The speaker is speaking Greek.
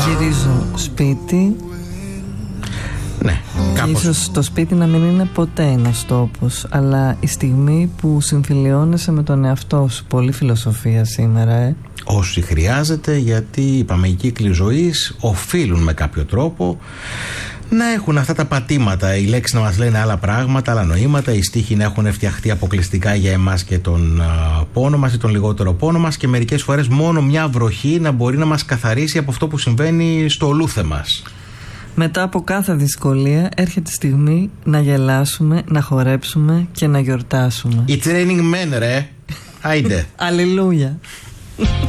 Γυρίζω σπίτι. Ναι, κάπως. Ίσως το σπίτι να μην είναι ποτέ ένας τόπος, αλλά η στιγμή που συμφιλιώνεσαι με τον εαυτό σου. Πολύ φιλοσοφία σήμερα, Όσοι χρειάζεται, γιατί είπαμε οι κύκλοι ζωής οφείλουν με κάποιο τρόπο να έχουν αυτά τα πατήματα, οι λέξεις να μας λένε άλλα πράγματα, άλλα νοήματα, οι στίχοι να έχουν φτιαχτεί αποκλειστικά για εμάς και τον πόνο μας ή τον λιγότερο πόνο μας, και μερικές φορές μόνο μια βροχή να μπορεί να μας καθαρίσει από αυτό που συμβαίνει στο ολούθε μας. Μετά από κάθε δυσκολία έρχεται η στιγμή να γελάσουμε, να χορέψουμε και να γιορτάσουμε. It's raining men, ρε. Άιντε. Αλληλούια.